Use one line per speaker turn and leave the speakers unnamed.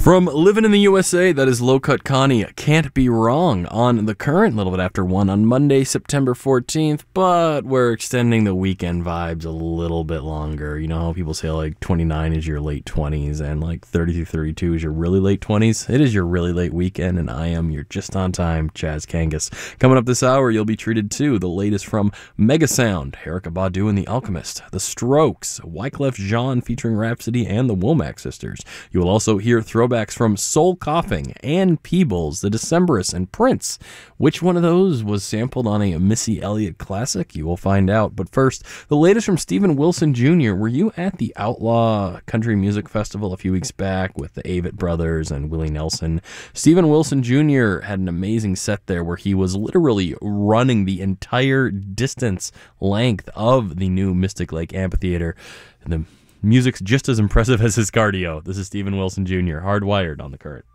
From Living in the USA, that is Low Cut Connie, Can't Be Wrong on The Current, a little bit after 1 on Monday, September 14th, but we're extending the weekend vibes a little bit longer. You know how people say like 29 is your late 20s and like 30 through 32 is your really late 20s? It is your really late weekend, and I am your just on time Chaz Kangas. Coming up this hour, you'll be treated to the latest from Megasound, Erykah Badu and The Alchemist, The Strokes, Wyclef Jean featuring Rhapsody and the Womack Sisters. You will also hear throwbacks from Soul Coughing, Ann Peebles, The Decemberists, and Prince. Which one of those was sampled on a Missy Elliott classic? You will find out. But first, the latest from Steven Wilson Jr. Were you at the Outlaw Country Music Festival a few weeks back with the Avett Brothers and Willie Nelson? Steven Wilson Jr. had an amazing set there where he was literally running the entire distance length of the new Mystic Lake Amphitheater. And the music's just as impressive as his cardio. This is Steven Wilson Jr., Hardwired on The Current.